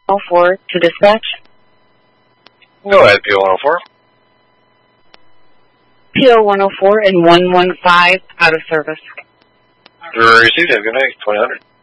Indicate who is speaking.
Speaker 1: 104 to dispatch.
Speaker 2: Go ahead, P104.
Speaker 1: PO 104 and 115 out of service.
Speaker 2: Received. Have a good night. 2000.